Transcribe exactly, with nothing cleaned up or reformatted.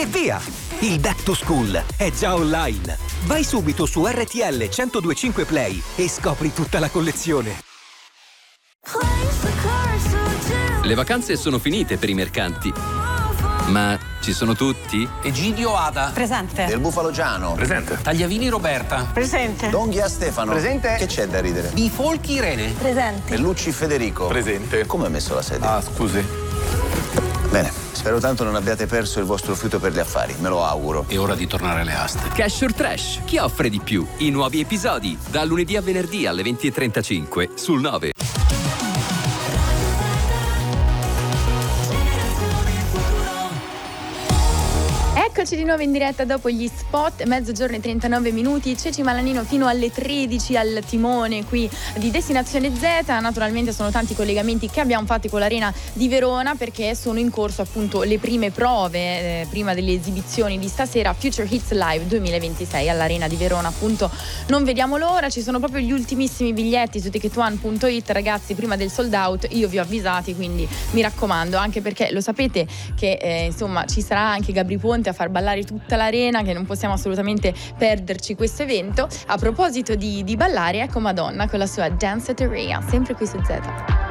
E via! Il Back to School è già online. Vai subito su R T L centodue e cinque Play e scopri tutta la collezione. Le vacanze sono finite per i mercanti. Ma ci sono tutti? Egidio Ada. Presente. Del Bufalo Giano. Presente. Tagliavini Roberta. Presente. Donghia Stefano. Presente. Che c'è da ridere? Bifolchi Irene. Presente. Bellucci Federico. Presente. Come ha messo la sedia? Ah, scusi. Bene, spero tanto non abbiate perso il vostro fiuto per gli affari, me lo auguro. È ora di tornare alle aste. Cash or Trash, chi offre di più? I nuovi episodi, da lunedì a venerdì alle venti e trentacinque sul nove. Eccoci di nuovo in diretta dopo gli spot, mezzogiorno e trentanove minuti, Ceci Malanino fino alle tredici al timone qui di Destinazione Z. Naturalmente sono tanti collegamenti che abbiamo fatti con l'Arena di Verona perché sono in corso appunto le prime prove eh, prima delle esibizioni di stasera, Future Hits Live duemilaventisei all'Arena di Verona, appunto non vediamo l'ora, ci sono proprio gli ultimissimi biglietti su ticket one punto it, ragazzi, prima del sold out, io vi ho avvisati, quindi mi raccomando, anche perché lo sapete che eh, insomma ci sarà anche Gabri Ponte a far ballare tutta l'arena, che non possiamo assolutamente perderci questo evento. A proposito di, di ballare, ecco Madonna con la sua Dance at Area, sempre qui su Z.